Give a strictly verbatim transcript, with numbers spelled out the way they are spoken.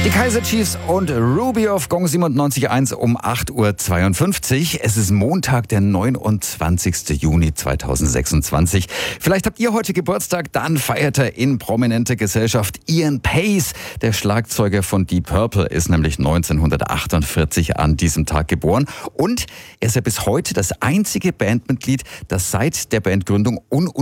Die Kaiser Chiefs und Ruby auf Gong siebenundneunzig Komma eins um acht Uhr zweiundfünfzig. Es ist Montag, der neunundzwanzigster Juni zweitausendsechsundzwanzig. Vielleicht habt ihr heute Geburtstag, dann feiert er in prominenter Gesellschaft Ian Paice. Der Schlagzeuger von Deep Purple ist nämlich neunzehnhundertachtundvierzig an diesem Tag geboren. Und er ist ja bis heute das einzige Bandmitglied, das seit der Bandgründung un